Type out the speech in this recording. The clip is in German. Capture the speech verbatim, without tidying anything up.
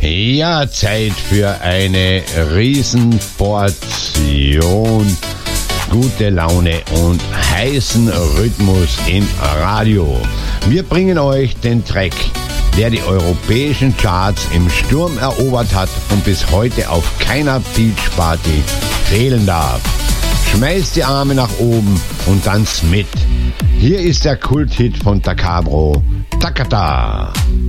Ja, Zeit für eine Riesenportion gute Laune und heißen Rhythmus im Radio. Wir bringen euch den Track, der die europäischen Charts im Sturm erobert hat und bis heute auf keiner Beachparty fehlen darf. Schmeißt die Arme nach oben und tanzt mit. Hier ist der Kulthit von Takabro, Takata.